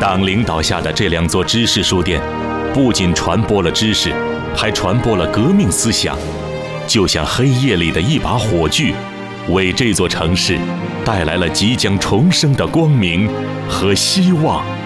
党领导下的这2座知识书店，不仅传播了知识，还传播了革命思想，就像黑夜里的一把火炬，为这座城市带来了即将重生的光明和希望。